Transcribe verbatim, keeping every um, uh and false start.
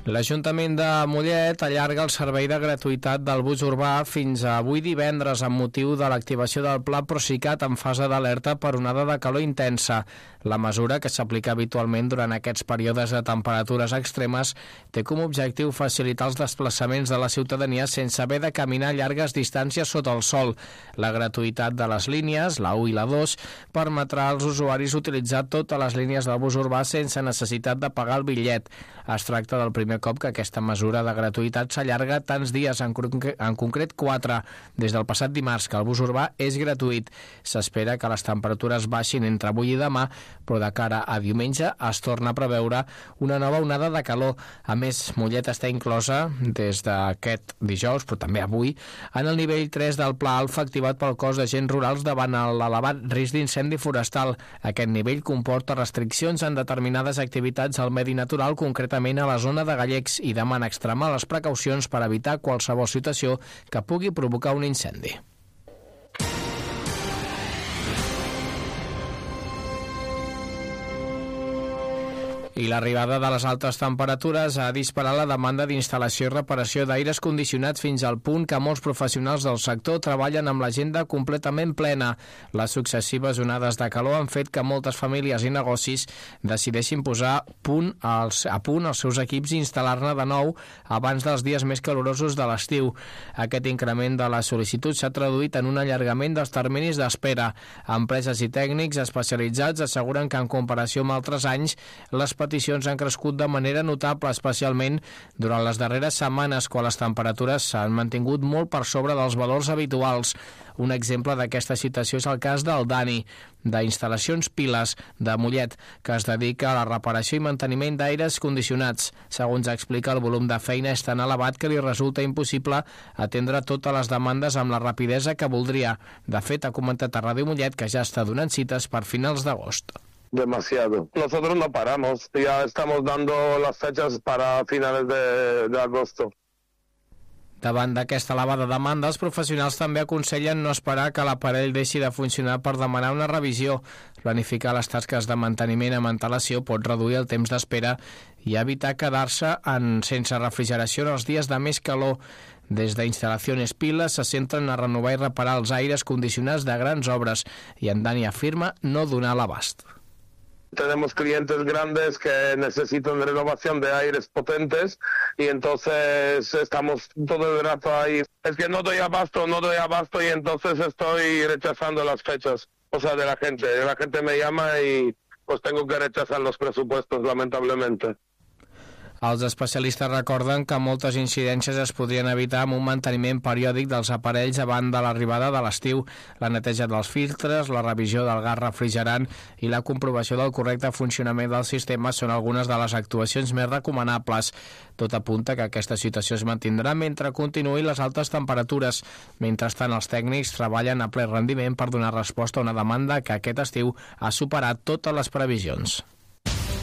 L'Ajuntament de Mollet allarga el servei de gratuïtat del bus urbà fins a avui divendres amb motiu de l'activació del Pla Procicat en fase d'alerta per onada de calor intensa. La mesura, que s'aplica habitualment durant aquests períodes de temperatures extremes, té com a objectiu facilitar els desplaçaments de la ciutadania sense haver de caminar llargues distàncies sota el sol. La gratuïtat de les línies, la u i la dos, permetrà als usuaris utilitzar totes les línies del bus urbà sense necessitat de pagar el bitllet. Es tracta del primer cop que aquesta mesura de gratuïtat s'allarga tants dies, en, en concret quatre, des del passat dimarts, que el bus urbà és gratuït. S'espera que les temperatures baixin entre avui i demà, però de cara a diumenge es torna a preveure una nova onada de calor. A més, Mollet està inclosa des d'aquest dijous, però també avui, en el nivell tres del Pla Alfa activat pel cos d'agents rurals davant l'elevat risc d'incendi forestal. Aquest nivell comporta restriccions en determinades activitats al medi natural, concretament a la zona de Gallecs, i demana extremar les precaucions per evitar qualsevol situació que pugui provocar un incendi. I l'arribada de les altes temperatures ha disparat la demanda d'instal·lació i reparació d'aires condicionats fins al punt que molts professionals del sector treballen amb l'agenda completament plena. Les successives onades de calor han fet que moltes famílies i negocis decideixin posar punt als, a punt els seus equips i instal·lar-ne de nou abans dels dies més calorosos de l'estiu. Aquest increment de la sol·licitud s'ha traduït en un allargament dels terminis d'espera. Empreses i tècnics especialitzats asseguren que en comparació amb altres anys, les peticions han crescut de manera notable, especialment durant les darreres setmanes, quan les temperatures s'han mantingut molt per sobre dels valors habituals. Un exemple d'aquesta situació és el cas del Dani, d'Instal·lacions Piles, de Mollet, que es dedica a la reparació i manteniment d'aires condicionats. Segons explica, el volum de feina és tan elevat que li resulta impossible atendre totes les demandes amb la rapidesa que voldria. De fet, ha comentat a Ràdio Mollet que ja està donant cites per finals d'agost. Demasiado. Nosotros no paramos, ya estamos dando las fechas para finales de, de agosto. Davant d'aquesta elevada demanda, els professionals també aconsellen no esperar que l'aparell deixi de funcionar per demanar una revisió. Planificar les tasques de manteniment amb antelació pot reduir el temps d'espera i evitar quedar-se en sense refrigeració en els dies de més calor. Des d'Instal·lacions Piles se centren a renovar i reparar els aires condicionats de grans obres i en Dani afirma no donar l'abast. Tenemos clientes grandes que necesitan renovación de aires potentes y entonces estamos todo el rato ahí. Es que no doy abasto, no doy abasto y entonces estoy rechazando las fechas, o sea, de la gente. La gente me llama y pues tengo que rechazar los presupuestos, lamentablemente. Els especialistes recorden que moltes incidències es podrien evitar amb un manteniment periòdic dels aparells abans de l'arribada de l'estiu, la neteja dels filtres, la revisió del gas refrigerant i la comprovació del correcte funcionament del sistema són algunes de les actuacions més recomanables. Tot apunta que aquesta situació es mantindrà mentre continuïn les altes temperatures. Mentrestant, els tècnics treballen a ple rendiment per donar resposta a una demanda que aquest estiu ha superat totes les previsions.